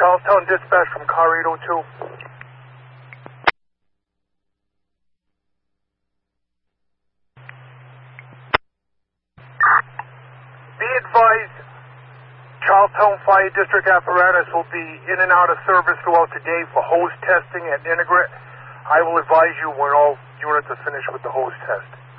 Charlestown dispatch from car 802. Be advised, Charlestown Fire District apparatus will be in and out of service throughout the day for hose testing at Integrit. I will advise you when all units are finished with the hose test.